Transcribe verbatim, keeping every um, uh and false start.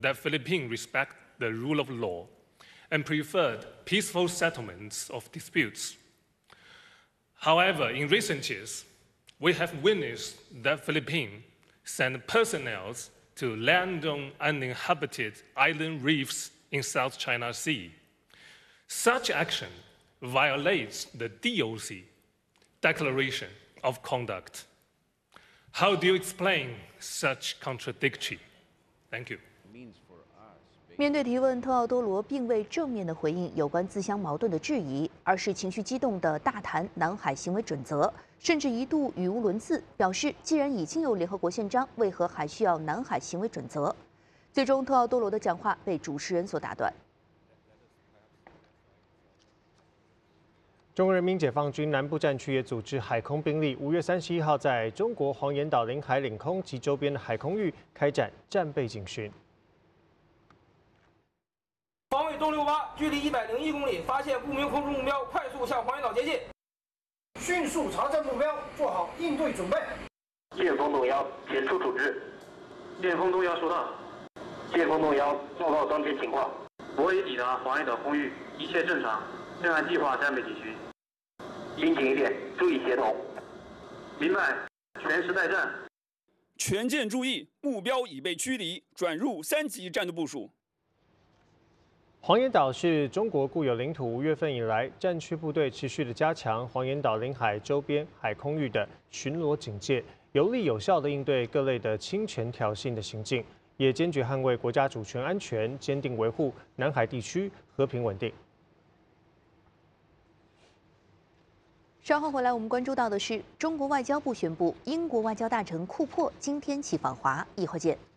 that Philippines respect the rule of law and preferred peaceful settlements of disputes. However, in recent years, we have witnessed that Philippines sent personnel to land on uninhabited island reefs in South China Sea. Such action violates the D O C Declaration of Conduct. How do you explain such contradiction? Thank you. 面对提问，特奥多罗并未正面的回应有关自相矛盾的质疑，而是情绪激动地大谈南海行为准则，甚至一度语无伦次，表示既然已经有联合国宪章，为何还需要南海行为准则？最终，特奥多罗的讲话被主持人所打断。 中国人民解放军南部战区也组织海空兵力，五月三十一号在中国黄岩岛领海领空及周边的海空域开展战备警巡。 防卫东六八，距离一百零一公里，发现不明空中目标，快速向黄岩岛接近， 迅速查证目标，做好应对准备。 舰风动幺，前出处置。舰风动幺收到。舰风动幺，报告当前情况。我已抵达黄岩岛空域，一切正常，正按计划战备警巡。警警一点，注意协同。明白，全时待战。 全舰注意，目标已被驱离，转入三级战斗部署。 黄岩岛是中国固有领土，五月份以来，战区部队持续的加强黄岩岛领海周边海空域的巡逻警戒，有力有效的应对各类的侵权挑衅的行径，也坚决捍卫国家主权安全，坚定维护南海地区和平稳定。 稍后回来，我们关注到的是，中国外交部宣布，英国外交大臣库珀今天起访华，一会儿见。